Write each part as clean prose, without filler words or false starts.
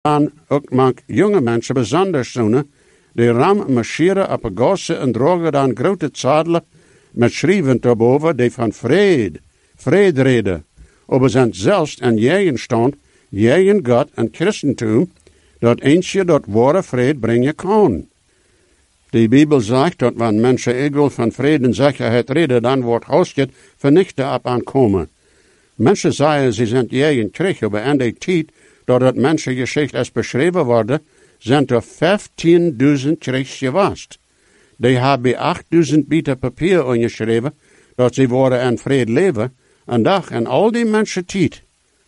dan ook mank jonge mensen besonders zonen, die ram marcheren op een gosse en drogen dan grote zadelen met schrijven erboven die van vrede reden. Aber zijn zelfs en jij stond, jij en God en Christentum, dat eensje dat ware vrede brengen kan. De Bibel zegt dat wanneer mensen egal van vrede en zekerheid reden, dan wordt Hostje vernichten op aankomen. Mensen zeggen ze zijn jij en terug, maar in de tijd dat het mensengeschicht is beschreven worden, zijn er 15.000 terug geweest. Die hebben 8.000 bieten papier ongeschreven, dat ze worden in vrede leven. En dag en al die mensen tijd,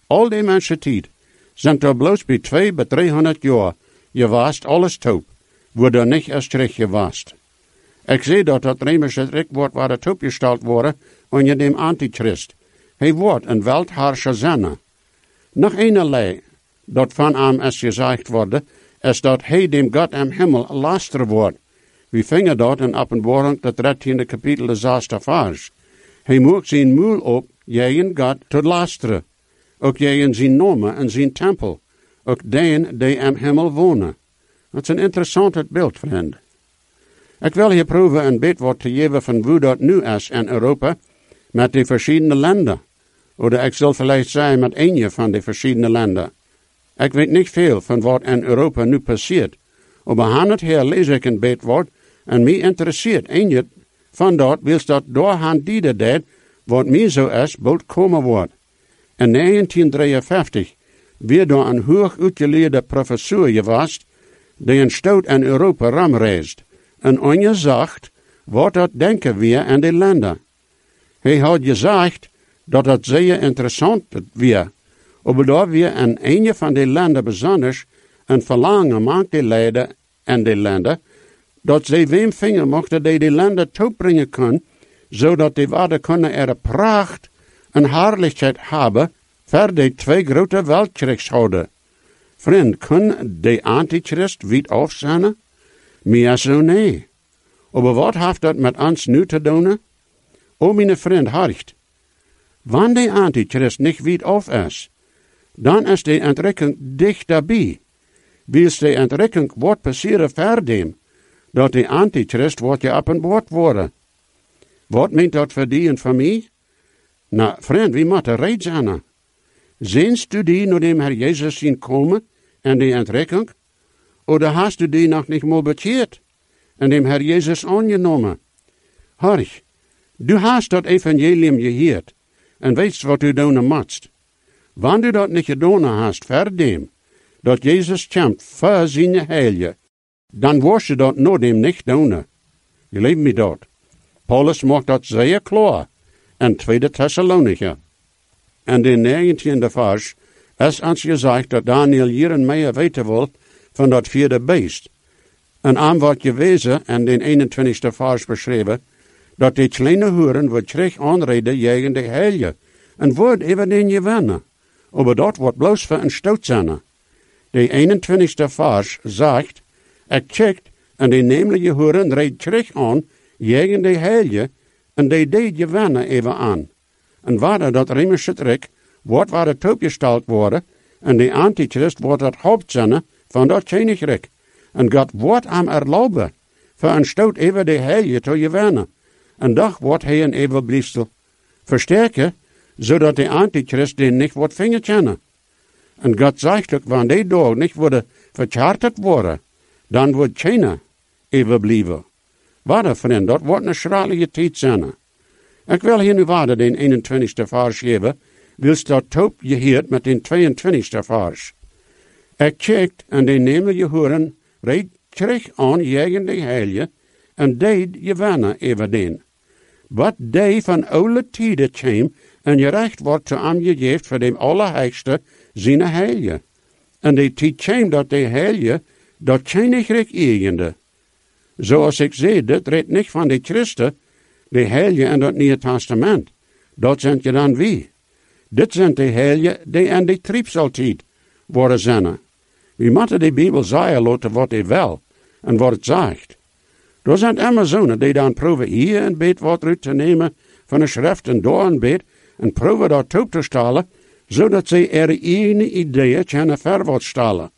zijn er bloos bij 200 bij 300 jaar geweest, alles top, wordt er niet eens terug geweest. Ik zie dat het Römische Reich wordt waar het opgesteld worden onder dem Antichrist. Hij wordt een weltherrscher zijn. Nog eenerlei, dat van hem is gezegd worden, is dat hij dem God im Himmel laster wordt. We vingen dat in Openbaring, het 13e kapitel, de 6e vers. Hij moet zijn moel op, jij en God, tot lasteren. Ook jij in zijn namen en zijn tempel. Ook deen die im Himmel wonen. Dat is een interessant beeld, vriend. Ik wil hier proeven een beetje te geven van hoe dat nu is in Europa, met de verschillende landen. Of ik zal vielleicht zeggen met een van de verschillende landen. Ik weet niet veel van wat in Europa nu passiert. Maar aan het hier lees ik een beetje wat, en mij interesseert een van dat, wils dat doorhand die deed, wat mij zo is, bald komen wordt. In 1953 werd door een hoog uitgeleerde professor geweest, die een stoot in Europa ramreist. En ongezegd, wat dat denken we in die landen. Hij had gezegd dat het zeer interessant was. Maar dat we in een van die landen besonders een verlangen maakt die leiden in die landen, dat ze wem vinger mochten die landen toebrengen kunnen, zodat die waarden kunnen er pracht en heerlijkheid hebben voor die 2 grote weltkrigshouden. Vriend, kan de Antichrist wit af zijn? Meer zo nee. Maar wat heeft dat met ons nu te doen? O, mijn vriend, harcht. Wanneer de Antichrist niet wit af is, dan is de ontdekking dicht daarbij. Wils de ontdekking wordt passeren verdem, dat de Antichrist wordt geopenbaard worden. Wat meent dat voor die en voor mij? Nou, vriend, wie moet er reed zijn? Zienst u die naar dem Herr Jezus zien komen en de ontdekking? Oder hast du die nog niet mal bekeerd en dem Herr Jezus aangenomen? Horch, du hast dat evangelium gehoord en weet wat u doen moet. Wanneer du dat niet gedaan hast, verdem, dat Jezus kämpft voor zijn heilige, dan was je dat nog dem niet doen. Geloof me dat. Paulus maakt dat zeer klaar in 2 Thessalonicher. En de 19e vers is ons gezegd dat Daniel hier en meer weten wil van dat 4e beest. En aan wordt gewezen en de 21e vers beschreven, dat die kleine hoeren wordt terug aanreden tegen de heilige, en wordt even den gewinnen. Maar dat wordt bloos voor een stoot zijn. De 21e vers zegt, ik checkt en de nemelijke hoeren reed terug aan tegen de heilige, en die deed gewinnen even aan. En waar dat Römische Reich wordt waar het opgesteld worden, en de Antichrist wordt het hoofd zijn van dat koninkrijk. En God wordt hem erlauben, voor een stoot even de heilige te gewinnen. En dag wordt hij een evenbliefsel versterken, zodat de Antichrist den niet wordt vingerkennen. En God zegt ook, wanneer die dag niet worden vercharterd worden, dan wordt China evenblijven. Waarde vriend, dat wordt een schralige tijd zijn. Ik wil hier nu waarde den 21e vers geven, wils dat top geheerd met den 22e vers. Ik checkt en de nemelijke horen reed terug aan tegen de heilige, en deed gewinnen even den. Wat die van oude tijden kwam, en je recht wordt te aangegeven voor de Allerheiligste zijn heilige. En die tijd kwam dat de heilige dat koninkrijk eigende. Zoals ik zei, dit redt niet van de Christen, de heilige in het Nieuwe Testament. Dat zijn je dan wie? Dit zijn de heilige die in de triebsaltijd worden zijn. We moeten de Bijbel zeggen laten wat hij wil en wat het zegt. Er zijn Amazonen die dan proeven hier een beetje wat uit te nemen van de schrift en daar een beetje en proeven dat op te stellen, zodat ze er eigen ideeën kunnen verwacht stellen.